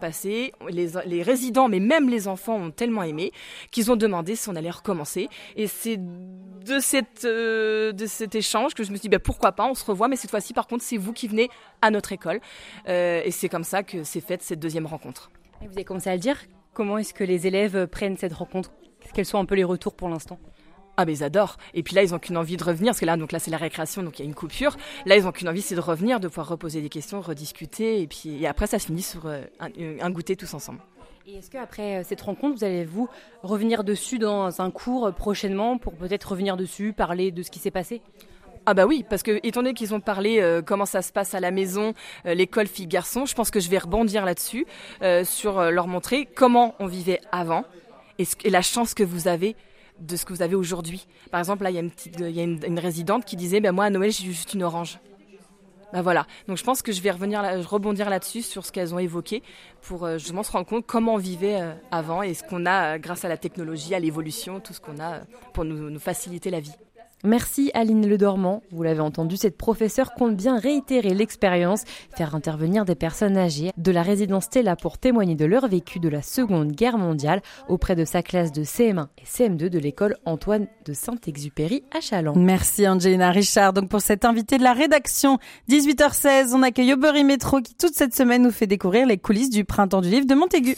passé, les résidents, mais même les enfants ont tellement aimé qu'ils ont demandé si on allait recommencer. Et c'est de cet échange que je me suis dit pourquoi pas, on se revoit, mais cette fois-ci par contre c'est vous qui venez à notre école. Et c'est comme ça que s'est faite cette deuxième rencontre. Et vous avez commencé à le dire, comment est-ce que les élèves prennent cette rencontre ? Quels sont un peu les retours pour l'instant ? Ah mais ils adorent. Et puis là ils ont qu'une envie de revenir, parce que là c'est la récréation, donc il y a une coupure. Là ils ont qu'une envie, c'est de revenir, de pouvoir reposer des questions, rediscuter, et après ça se finit sur un goûter tous ensemble. Et est-ce qu'après cette rencontre, vous allez revenir dessus dans un cours prochainement pour peut-être revenir dessus, parler de ce qui s'est passé ? Ah bah oui, parce que étant donné qu'ils ont parlé comment ça se passe à la maison, l'école filles-garçons, je pense que je vais rebondir là-dessus, sur leur montrer comment on vivait avant et la chance que vous avez de ce que vous avez aujourd'hui. Par exemple, là, il y a une résidente qui disait moi, à Noël, j'ai juste une orange. Voilà. Donc, je pense que je vais rebondir là-dessus sur ce qu'elles ont évoqué pour justement se rendre compte comment on vivait avant et ce qu'on a grâce à la technologie, à l'évolution, tout ce qu'on a pour nous faciliter la vie. Merci Aline Ledormand. Vous l'avez entendu, cette professeure compte bien réitérer l'expérience, faire intervenir des personnes âgées de la résidence Stella pour témoigner de leur vécu de la Seconde Guerre mondiale auprès de sa classe de CM1 et CM2 de l'école Antoine de Saint-Exupéry à Challans. Merci Angelina Richard. Donc pour cette invitée de la rédaction, 18h16, on accueille Aubery Métro qui toute cette semaine nous fait découvrir les coulisses du Printemps du Livre de Montaigu.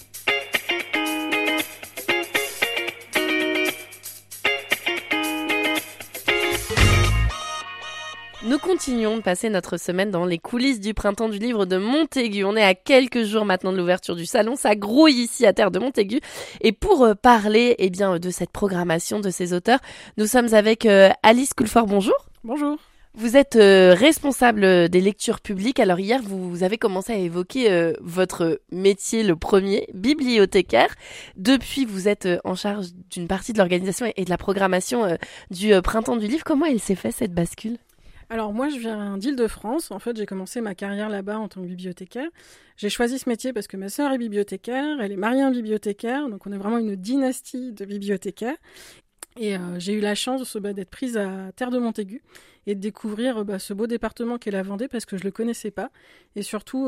Nous continuons de passer notre semaine dans les coulisses du Printemps du Livre de Montaigu. On est à quelques jours maintenant de l'ouverture du salon. Ça grouille ici à Terre de Montaigu. Et pour parler de cette programmation de ces auteurs, nous sommes avec Alice Coulfort. Bonjour. Bonjour. Vous êtes responsable des lectures publiques. Alors hier, vous avez commencé à évoquer votre métier, le premier, bibliothécaire. Depuis, vous êtes en charge d'une partie de l'organisation et de la programmation du Printemps du Livre. Comment elle s'est fait cette bascule ? Alors moi, je viens d'Île-de-France. En fait, j'ai commencé ma carrière là-bas en tant que bibliothécaire. J'ai choisi ce métier parce que ma sœur est bibliothécaire, elle est mariée à un bibliothécaire, donc on est vraiment une dynastie de bibliothécaires. Et j'ai eu la chance d'être prise à Terre de Montaigu et de découvrir ce beau département qu'est la Vendée parce que je ne le connaissais pas. Et surtout,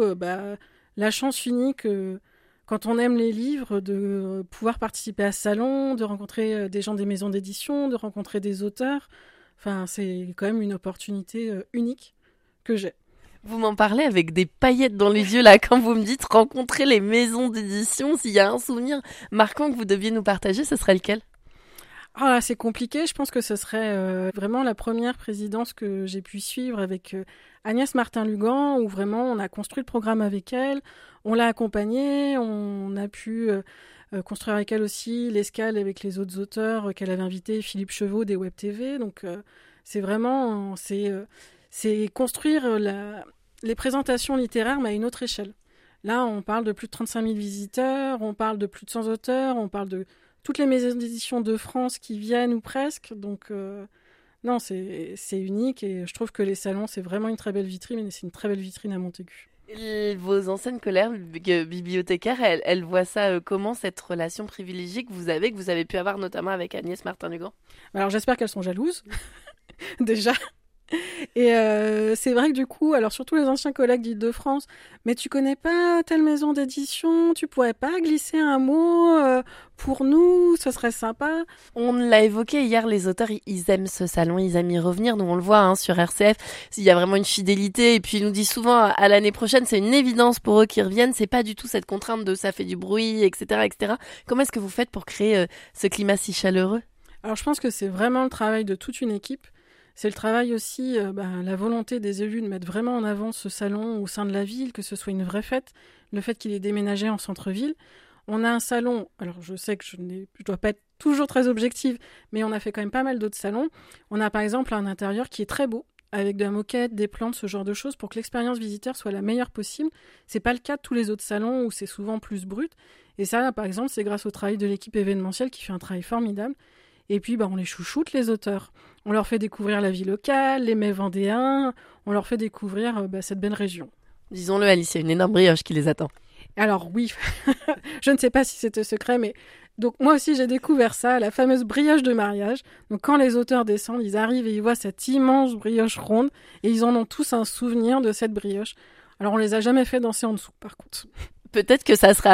la chance unique, quand on aime les livres, de pouvoir participer à ce salon, de rencontrer des gens des maisons d'édition, de rencontrer des auteurs. Enfin, c'est quand même une opportunité unique que j'ai. Vous m'en parlez avec des paillettes dans les yeux là quand vous me dites rencontrer les maisons d'édition. S'il y a un souvenir marquant que vous deviez nous partager, ce serait lequel ? Ah, c'est compliqué. Je pense que ce serait vraiment la première présidence que j'ai pu suivre avec Agnès Martin-Lugan, où vraiment on a construit le programme avec elle, on l'a accompagnée, on a pu construire avec elle aussi l'escale avec les autres auteurs qu'elle avait invités, Philippe Chevaux des Web TV. Donc c'est vraiment c'est construire les présentations littéraires mais à une autre échelle. Là, on parle de plus de 35 000 visiteurs, on parle de plus de 100 auteurs, on parle de toutes les maisons d'édition de France qui viennent ou presque. Donc non, c'est unique et je trouve que les salons, c'est vraiment une très belle vitrine et c'est une très belle vitrine à Montaigu. Vos anciennes collègues bibliothécaires, elles voient ça comment, cette relation privilégiée que vous avez pu avoir notamment avec Agnès Martin-Lugan ? Alors j'espère qu'elles sont jalouses, déjà. Et c'est vrai que du coup, alors surtout les anciens collègues d'Île-de-France, mais tu connais pas telle maison d'édition, tu pourrais pas glisser un mot pour nous, ce serait sympa. On l'a évoqué hier, les auteurs, ils aiment ce salon, ils aiment y revenir, nous on le voit sur RCF, il y a vraiment une fidélité, et puis ils nous disent souvent à l'année prochaine, c'est une évidence pour eux qu'ils reviennent, c'est pas du tout cette contrainte de ça fait du bruit, etc., etc. Comment est-ce que vous faites pour créer ce climat si chaleureux ? Alors je pense que c'est vraiment le travail de toute une équipe. C'est le travail aussi, la volonté des élus de mettre vraiment en avant ce salon au sein de la ville, que ce soit une vraie fête, le fait qu'il est déménagé en centre-ville. On a un salon, alors je sais que je dois pas être toujours très objective, mais on a fait quand même pas mal d'autres salons. On a par exemple un intérieur qui est très beau, avec de la moquette, des plantes, ce genre de choses, pour que l'expérience visiteur soit la meilleure possible. C'est pas le cas de tous les autres salons où c'est souvent plus brut. Et ça, par exemple, c'est grâce au travail de l'équipe événementielle qui fait un travail formidable. Et puis, on les chouchoute, les auteurs. On leur fait découvrir la vie locale, les mets vendéens, on leur fait découvrir cette belle région. Disons-le, Alice, il y a une énorme brioche qui les attend. Alors oui, je ne sais pas si c'était secret, mais donc moi aussi j'ai découvert ça, la fameuse brioche de mariage. Donc quand les auteurs descendent, ils arrivent et ils voient cette immense brioche ronde et ils en ont tous un souvenir de cette brioche. Alors on les a jamais fait danser en dessous, par contre. Peut-être que ça sera